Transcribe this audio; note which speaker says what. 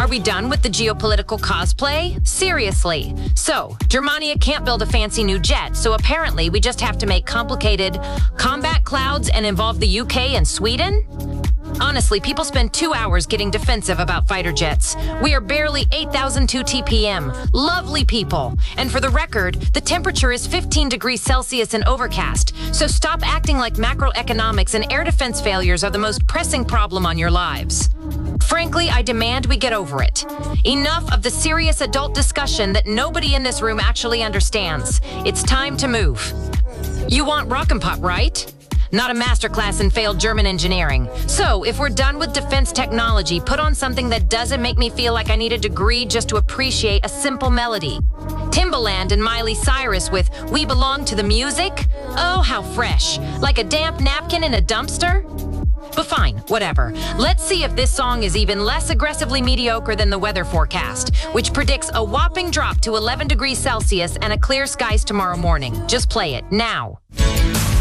Speaker 1: Are we done with the geopolitical cosplay? Seriously. So, Germania can't build a fancy new jet, so apparently we just have to make complicated combat clouds and involve the UK and Sweden? Honestly, people spend 2 hours getting defensive about fighter jets. We are barely 8,002 TPM. Lovely people. And for the record, the temperature is 15 degrees Celsius and overcast. So stop acting like macroeconomics and air defense failures are the most pressing problem on your lives. Frankly, I demand we get over it. Enough of the serious adult discussion that nobody in this room actually understands. It's time to move. You want Rock and Pop, right? Not a masterclass in failed German engineering. So, if we're done with defense technology, put on something that doesn't make me feel like I need a degree just to appreciate a simple melody. Timbaland and Miley Cyrus with We Belong to the Music? Oh, how fresh. Like a damp napkin in a dumpster? But fine, whatever. Let's see if this song is even less aggressively mediocre than the weather forecast, which predicts a whopping drop to 11 degrees Celsius and a clear skies tomorrow morning. Just play it, now.